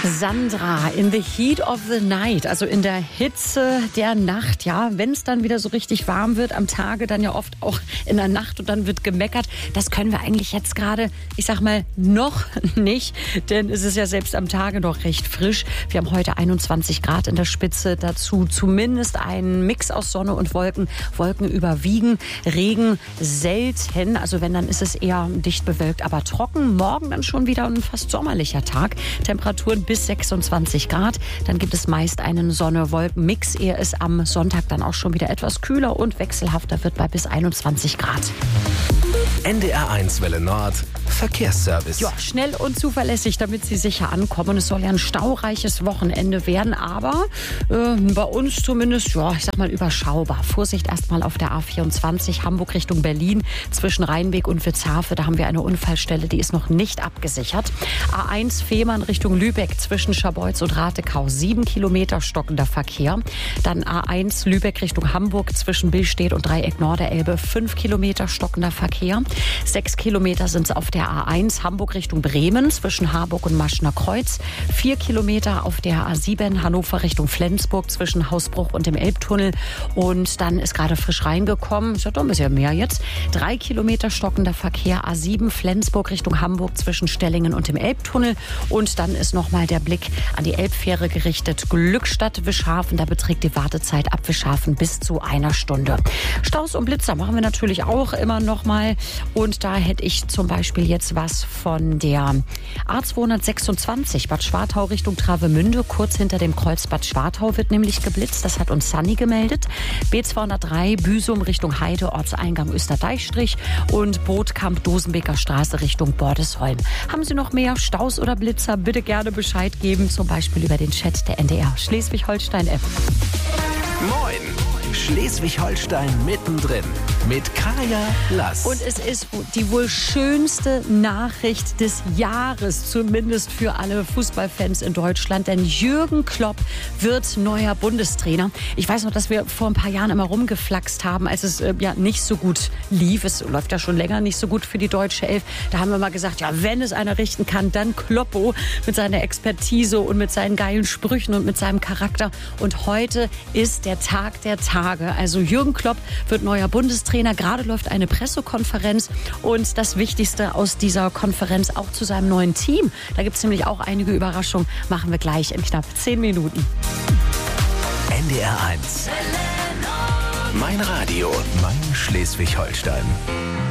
Sandra, in the heat of the night, also in der Hitze der Nacht, ja, wenn es dann wieder so richtig warm wird, am Tage dann ja oft auch in der Nacht und dann wird gemeckert. Das können wir eigentlich jetzt gerade, ich sag mal, noch nicht, denn es ist ja selbst am Tage noch recht frisch. Wir haben heute 21 Grad in der Spitze, dazu zumindest einen Mix aus Sonne und Wolken. Wolken überwiegen, Regen selten, also wenn, dann ist es eher dicht bewölkt, aber trocken. Morgen dann schon wieder ein fast sommerlicher Tag. Temperaturen bis 26 Grad. Dann gibt es meist einen Sonne-Wolken-Mix, ehe es am Sonntag dann auch schon wieder etwas kühler und wechselhafter wird bei bis 21 Grad. NDR1 Welle Nord, Verkehrsservice. Ja, schnell und zuverlässig, damit Sie sicher ankommen. Es soll ja ein staureiches Wochenende werden, aber bei uns zumindest, ja, ich sag mal überschaubar. Vorsicht erstmal auf der A24 Hamburg Richtung Berlin zwischen Rheinweg und Witzhafe. Da haben wir eine Unfallstelle, die ist noch nicht abgesichert. A1 Fehmarn Richtung Lübeck zwischen Scharbeutz und Ratekau 7 Kilometer stockender Verkehr. Dann A1 Lübeck Richtung Hamburg zwischen Billstedt und Dreieck Norderelbe 5 Kilometer stockender Verkehr. 6 Kilometer sind es auf der A1 Hamburg Richtung Bremen zwischen Harburg und Maschner Kreuz. 4 Kilometer auf der A7 Hannover Richtung Flensburg zwischen Hausbruch und dem Elbtunnel. Und dann ist gerade frisch reingekommen, ist ja doch ein bisschen mehr jetzt, 3 Kilometer stockender Verkehr A7 Flensburg Richtung Hamburg zwischen Stellingen und dem Elbtunnel. Und dann ist nochmal der Blick an die Elbfähre gerichtet. Glückstadt-Wischhafen, da beträgt die Wartezeit ab Wischhafen bis zu 1 Stunde. Staus und Blitzer machen wir natürlich auch immer noch mal. Und da hätte ich zum Beispiel jetzt was von der A226 Bad Schwartau Richtung Travemünde. Kurz hinter dem Kreuz Bad Schwartau wird nämlich geblitzt. Das hat uns Sunny gemeldet. B203 Büsum Richtung Heide, Ortseingang Österdeichstrich und Bootkamp Dosenbeker Straße Richtung Bordesholm. Haben Sie noch mehr Staus oder Blitzer? Bitte gerne Bescheid geben, zum Beispiel über den Chat der NDR Schleswig-Holstein-App. Moin! Schleswig-Holstein mittendrin mit Kaya Lass. Und es ist die wohl schönste Nachricht des Jahres, zumindest für alle Fußballfans in Deutschland, denn Jürgen Klopp wird neuer Bundestrainer. Ich weiß noch, dass wir vor ein paar Jahren immer rumgeflaxt haben, als es ja nicht so gut lief. Es läuft ja schon länger nicht so gut für die deutsche Elf. Da haben wir mal gesagt, ja, wenn es einer richten kann, dann Kloppo mit seiner Expertise und mit seinen geilen Sprüchen und mit seinem Charakter. Und heute ist der Tag der Tage. Also Jürgen Klopp wird neuer Bundestrainer. Gerade läuft eine Pressekonferenz und das Wichtigste aus dieser Konferenz auch zu seinem neuen Team. Da gibt es nämlich auch einige Überraschungen. Machen wir gleich in knapp 10 Minuten. NDR1. Mein Radio, mein Schleswig-Holstein.